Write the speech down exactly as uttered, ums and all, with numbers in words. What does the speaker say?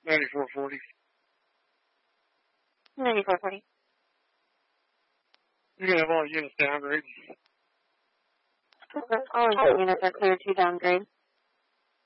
ninety-four forty. ninety-four forty. You're going to have all units downgrade. Okay. All of the units are clear to downgrade.